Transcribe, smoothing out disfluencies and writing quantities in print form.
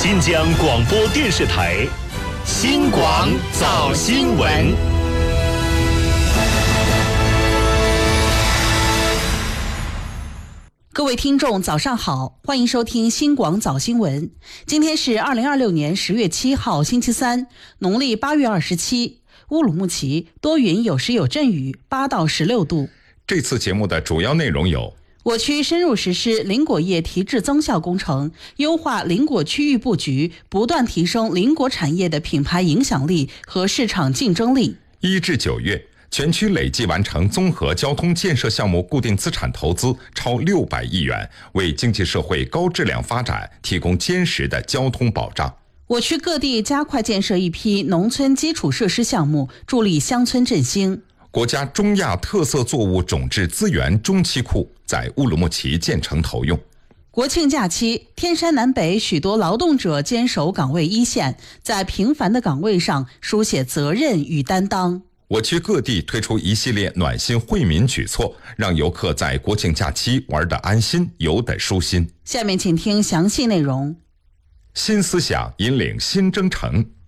新疆广播电视台新广早新闻。 各位听众早上好，欢迎收听新广早新闻。今天是2026年10月7号星期三，农历8月27，乌鲁木齐多云有时有阵雨，8到16度。 这次节目的主要内容有： 我区深入实施林果业提质增效工程，优化林果区域布局，不断提升林果产业的品牌影响力和市场竞争力。 1至9月，全区累计完成综合交通建设项目固定资产投资超600亿元，为经济社会高质量发展提供坚实的交通保障。 我区各地加快建设一批农村基础设施项目，助力乡村振兴。 国家中亚特色作物种质资源中期库在乌鲁木齐建成投用。 国庆假期，天山南北许多劳动者坚守岗位一线，在平凡的岗位上书写责任与担当。 我区各地推出一系列暖心惠民举措，让游客在国庆假期玩得安心，游得舒心。 下面请听详细内容。 新思想引领新征程，